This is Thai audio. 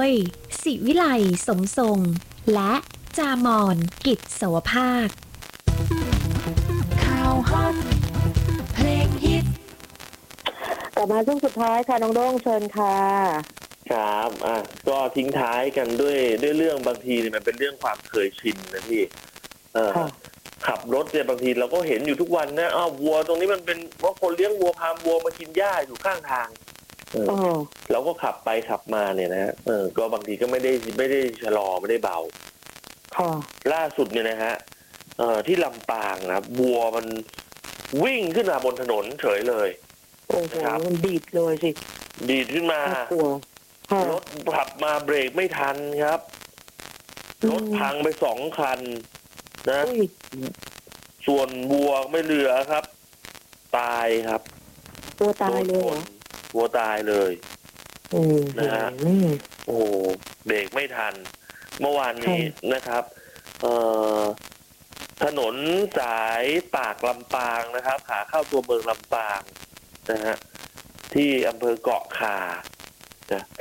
ยศิวิไลสมทรงและจามอนกิจโสภาคข่าวฮอตเพลงฮิตกลับมาช่วงสุดท้ายค่ะน้องโด้งเชิญค่ะครับก็ทิ้งท้ายกันด้วยเรื่องบางทีเนี่ยมันเป็นเรื่องความเคยชินนะพี่ขับรถเนี่ยบางทีเราก็เห็นอยู่ทุกวันนะวัวตรงนี้มันเป็นว่าคนเลี้ยงวัวพาวัวมากินหญ้าอยู่ข้างทางเราก็ขับไปขับมาเนี่ยนะก็บางทีก็ไม่ได้ชะลอไม่ได้เบาล่าสุดเนี่ยนะฮะที่ลำปางนะวัวมันวิ่งขึ้นมาบนถนนเฉยเลยโอ้โหมันดีดเลยสิดีดขึ้นมารถขับมาเบรกไม่ทันครับรถพังไป2 คันนะส่วนวัวไม่เหลือครับตายครับวัวตายเลยวัวตายเลยนะฮะโอ้เบรกไม่ทันเมื่อวานนี้นะครับถนนสายปากลำปางนะครับขาเข้าตัวเมืองลำปางนะฮะที่อำเภอเกาะข่า